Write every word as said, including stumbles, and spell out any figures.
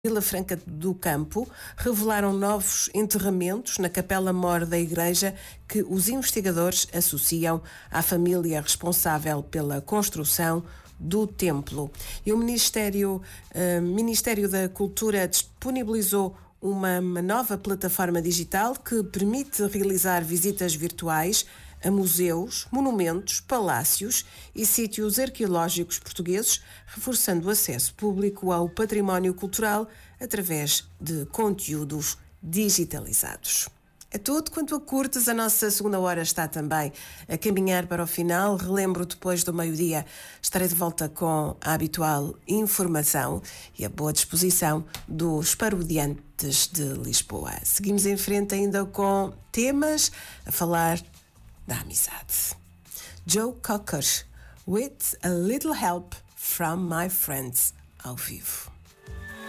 Vila Franca do Campo revelaram novos enterramentos na capela mor da igreja que os investigadores associam à família responsável pela construção do templo. E o Ministério, uh, Ministério da Cultura disponibilizou uma, uma nova plataforma digital que permite realizar visitas virtuais a museus, monumentos, palácios e sítios arqueológicos portugueses, reforçando o acesso público ao património cultural através de conteúdos digitalizados. É tudo quanto a curtas, a nossa segunda hora está também a caminhar para o final. Relembro, depois do meio-dia, estarei de volta com a habitual informação e a boa disposição dos parodiantes de Lisboa. Seguimos em frente ainda com temas a falar da amizade. Joe Cocker, With a Little Help from My Friends, ao vivo.